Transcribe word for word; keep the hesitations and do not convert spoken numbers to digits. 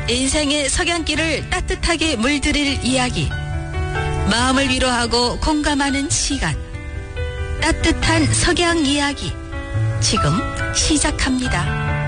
인생의 석양길을 따뜻하게 물들일 이야기. 마음을 위로하고 공감하는 시간. 따뜻한 석양 이야기. 지금 시작합니다.